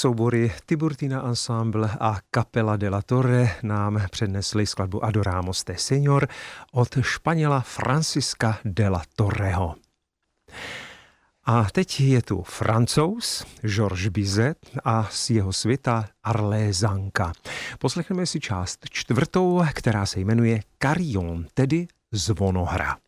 Soubory Tiburtina Ensemble a Capella della Torre nám přednesli skladbu Adoramos te Señor od Španěla Francisca de la Torreho. A teď je tu Francouz Georges Bizet a z jeho svita Arlézanka. Poslechneme si část čtvrtou, která se jmenuje Carillon, tedy zvonohra.